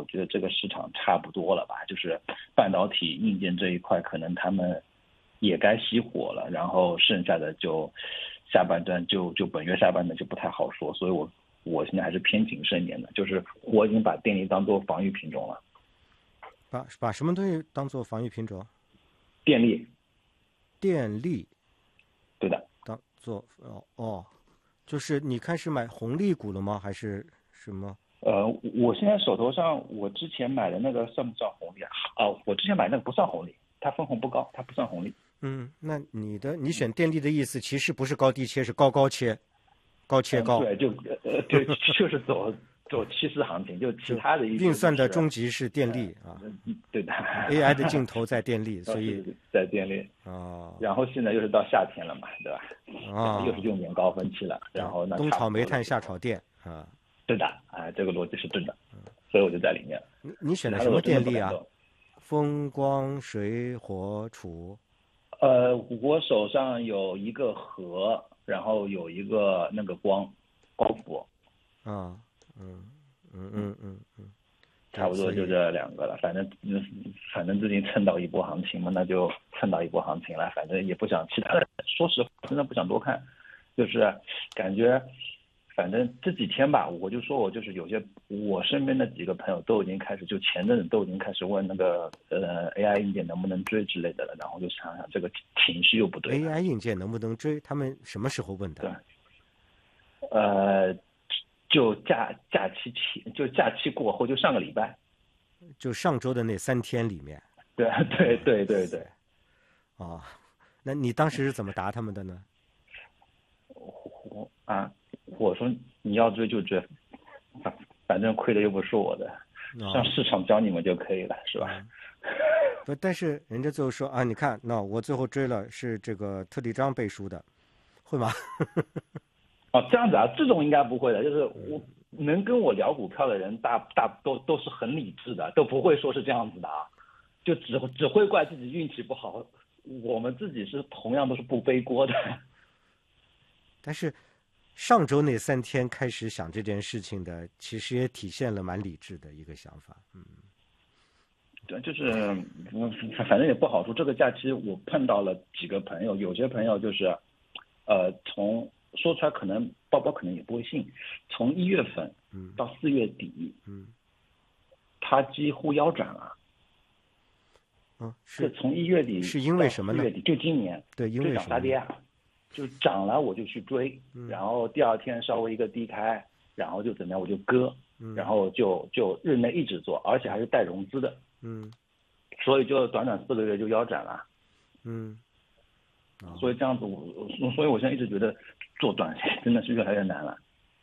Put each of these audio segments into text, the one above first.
觉得这个市场差不多了吧，就是半导体硬件这一块可能他们也该熄火了，然后剩下的就下半段就本月下半段就不太好说，所以我现在还是偏谨慎一点的，就是我已经把电力当做防御品种了。 把什么东西当做防御品种？ 电力。 电力。 对的。 当做就是你开始买红利股了吗？还是什么？ 我现在手头上我之前买的那个算不算红利啊？我之前买那个不算红利，它分红不高，它不算红利。 那你选电力的意思其实不是高低切，是高高切，高切高。 对，就是走趋势行情，就其他的一些、 运算的终极是电力对的。 AI 的尽头在电力，所以在电力然后现在又是到夏天了嘛，对吧？又是用年高峰期了，然后那冬炒煤炭夏炒电对的这个逻辑是对的，所以我就在里面。 你选的什么电力啊？风光水火土。 我手上有一个核，然后有一个那个光伏。差不多就这两个了。反正最近蹭到一波行情嘛，那就蹭到一波行情了。反正也不想其他的，说实话真的不想多看，就是感觉反正这几天吧，我就是有些我身边的几个朋友都已经开始，就前阵子都已经开始问那个AI 硬件能不能追之类的了，然后就想想这个情绪又不对了。 AI 硬件能不能追？他们什么时候问的？ 对，就假期过后，就上个礼拜， 就上周的那3天里面。 对。 那你当时是怎么答他们的呢？ 我说你要追就追，反正亏的又不是我的，让市场教你们就可以了，是吧？ 不，但是人家最后说你看，那我最后追了是这个特地张背书的，会吗？ 这样子这种应该不会的，就是我能跟我聊股票的人都是很理智的，都不会说是这样子的就只会怪自己运气不好，我们自己是同样都是不背锅的。 但是上周那3天开始想这件事情的，其实也体现了蛮理智的一个想法。 对，就是反正也不好说。这个假期我碰到了几个朋友，有些朋友就是从说出来可能包可能也不会信，从1月份到4月底他几乎腰斩了。是从1月底是因为什么呢？ 4月底就今年对，因为涨杀跌就涨了我就去追，然后第2天稍微一个低开，然后就怎么样我就割，然后就日内一直做，而且还是带融资的，所以就短4个月就腰斩了，所以这样子所以我现在一直觉得做短线真的是越来越难了。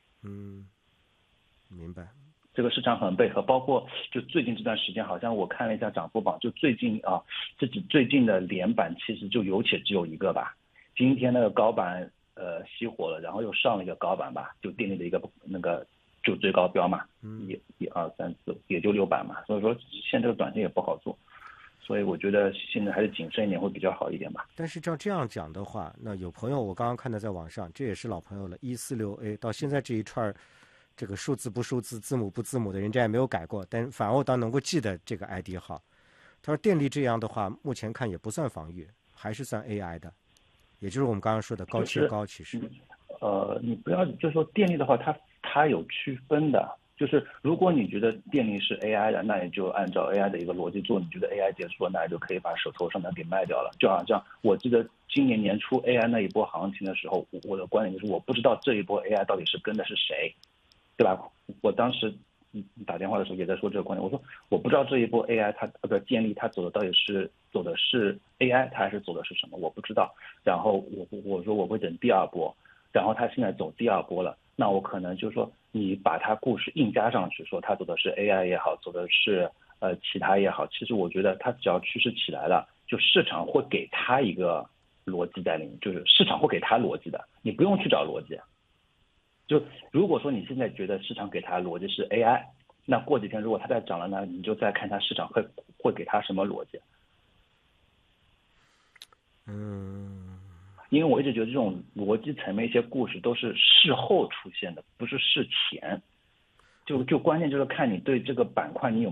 明白。 这个市场很配合，包括就最近这段时间，好像我看了一下涨幅榜，就最近最近的连板其实就有且只有一个吧。今天那个高板熄火了，然后又上了一个高板吧，就电力的一个那个就最高标嘛，1、2、3、4也就6板嘛，所以说现在这个短线也不好做，所以我觉得现在还是谨慎一点会比较好一点吧。 但是照这样讲的话，那有朋友我刚刚看到在网上，这也是老朋友了，146A 到现在这一串这个数字不数字字母不字母的人家也没有改过，但反而我倒能够记得这个 ID 号。他说电力这样的话目前看也不算防御，还是算 AI 的，也就是我们刚刚说的高切高。其实你不要就是说电力的话它有区分的，就是如果你觉得电力是 AI 的，那你就按照 AI 的一个逻辑做，你觉得 AI 结束了，那你就可以把手头上的给卖掉了。就好像我记得今年年初 AI 那一波行情的时候，我的观点就是我不知道这一波 AI 到底是跟的是谁，对吧？我当时打电话的时候也在说这个观点，我说我不知道这一波 AI 它电力它走的到底是走的是 AI 它还是走的是什么，我不知道。然后我说我会等第2波，然后它现在走第2波了，那我可能就是说你把它故事硬加上去，说它走的是 AI 也好，走的是其他也好，其实我觉得它只要趋势起来了，就市场会给它一个逻辑在里面，就是市场会给它逻辑的，你不用去找逻辑。就如果说你现在觉得市场给它逻辑是 AI， 那过几天如果它再涨了呢，你就再看它市场会给它什么逻辑。因为我一直觉得这种逻辑层面一些故事都是事后出现的，不是事前。就关键就是看你对这个板块你有